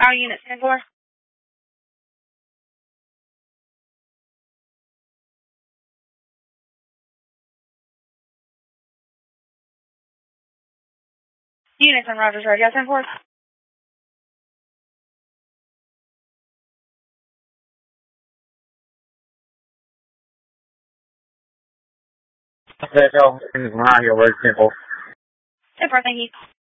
Our unit 10-4. Units on Rogers Radio 10-4. Okay, no, it's not your word simple. 10-4, thank you.